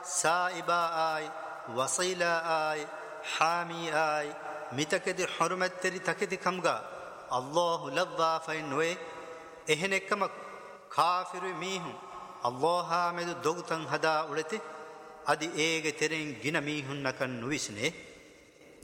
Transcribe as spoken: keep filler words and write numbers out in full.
سائبا آي وصيلا آي حامي آي متكدي حرمت تري تكدي كمغا الله لبا فإنوي إهنكما كافر ميهم الله مدو دوغتن هدا أولتي أدي إيغ ترين جنا ميهم نكن نويسنه